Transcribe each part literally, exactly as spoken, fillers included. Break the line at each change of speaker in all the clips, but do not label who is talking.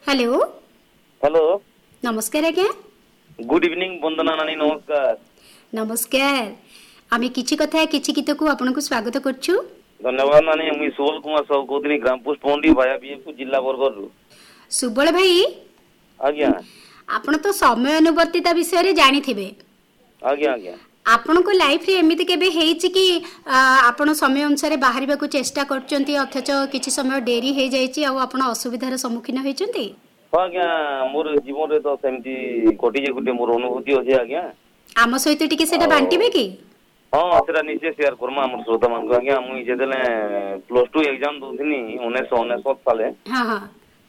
Hello
hello
नमस्कार आज्ञा
good evening वंदना नानी नमस्कार
नमस्कार आमे किछि कथा किछि गीत को आपनको स्वागत करछु।
धन्यवाद नानी मुई सुबल कुमार साहू कोदिनी ग्राम पोस्ट पोंडी भाया बीएफपी जिला बरगढ़ रु
सुबल भाई
आज्ञा
आपण तो समय अनुवर्तिता विषय रे जानि थिबे
आज्ञा आज्ञा
आपनको लाइफ रे एमिति केबे हेछि कि आपण समय अनुसार बाहरिबा को चेष्टा करचंती अथच किछि समय डेरी हे जायछि आ आपण असुविधार सम्मुखीन होइचंती।
आज्ञा मोर जीवन रे तो सेमती कोटी जे गुटे मोर अनुभूति होजे आज्ञा
आम सहित टिके सेटा बांटिबे कि
हां सेटा निश्चय शेयर करम हमर श्रोता मान को आज्ञा मुई जेदेले प्लस टू एग्जाम दोथिनी उन्नीस सौ उनसठ साले
हां हां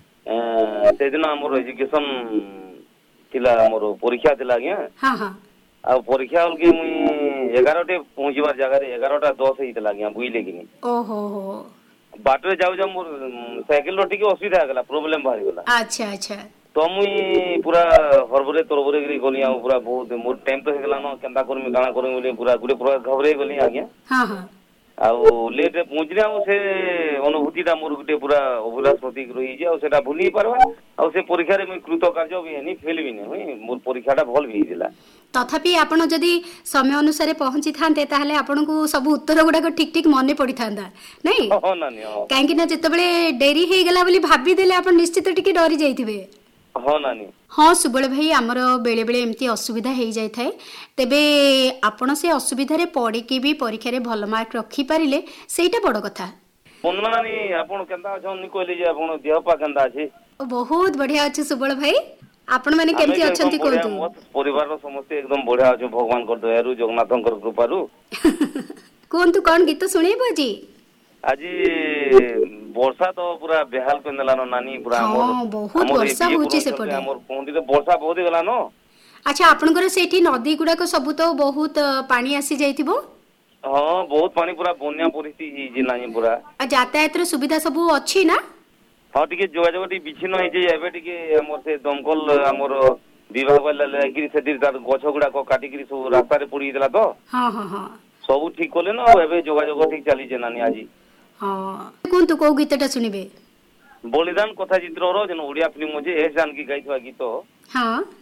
अ से दिन हमर एजुकेशन थिला मोर परीक्षा थिला आज्ञा
हां हां
आ परीक्षा हल के मुई ग्यारह टे पहुंचीबार जगह रे ग्यारह टा दस हेइतला आज्ञा बुइले किनी
ओहो हो
बाटरे जाउ जा मोर साइकिल रो टिके असुविधा गला प्रॉब्लम बाहरी गला
अच्छा अच्छा
तो मुई पूरा हरबरे तरबरे गरी गली आ पूरा बहुत मोर टाइम तो हेगला न केंता करमी गाना करमी बोले पूरा गुटे पूरा घबरे गली आज्ञा
हां हां
आ लेट रे पहुंचले आ से अनुभूतिटा मोर गुटे पूरा अभुला स्मृति रही जे आ सेटा भूली परबा आ से परीक्षा रे मुई कृतकार्य भी हेनी फेल भी नै मोर परीक्षाटा भल भी दिला
तथापि आपण जदि समय अनुसार पहुंची थांते ताहले आपनको सब उत्तर गुडा को ठीक ठीक मने पड़ी थांदा नहीं
हो नानी हो
काहे कि ना जतबेले डेरी हे गेला बोली भाबी देले आपण निश्चित टिके डरी जाइथिबे।
हो नानी
हाँ सुबल भाई आमर बेले बेले एमती असुविधा हो जाए थाए तेबे आपण से असुविधा रे पड़ी के भी परीक्षा रे भल मार्क रखी पारिले सेटा बड़ कथा।
वंदना नानी आपण केंता अछन नि कहली जे आपण देह पा केंता अछि
बहुत बढ़िया अछि सुबल भाई आपण माने केमती अछंती कोंतु
मत परिवार रो समस्त एकदम बढ़िया अछि भगवान कर दयारु जगन्नाथंकर कृपारु
कोंतु कोन गीत सुनेबो जी
আজি वर्षा तो पूरा बेहाल कर देलानो नानी पूरा हमर
हां बहुत वर्षा होची से पड़े
हमर कोंडी तो वर्षा बहुत गेलानो।
अच्छा आपनकर सेठी नदी गुडा को सब तो बहुत पानी आसी जाइतिबो।
हां बहुत पानी पूरा बन्या परिस्थिति जे नानी पूरा
आ यातायात रो सुविधा सब अछि ना।
हां टिके जोगाजोग टी बिछिन होई जे एबे टिके हमर से दमकल हमर विभाग वाला लेकिन सेतिर तार गछ गुडा को काटी करी सब रास्ता रे पड़ी देला तो हां
हां हां
सब ठीक कोले न एबे जोगाजोग ठीक चली जे नानी आजी
हां कोन तो को गीतटा सुनिबे
बलिदान कथा चित्र रो जन ओडिया फिल्म जे ए जानकी गाइथवा गीत हां